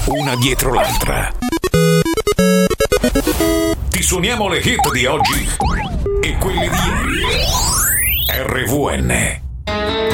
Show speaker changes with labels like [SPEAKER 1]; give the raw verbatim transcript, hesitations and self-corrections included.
[SPEAKER 1] una dietro l'altra. Ti suoniamo le hit di oggi e quelle di ieri. R V N.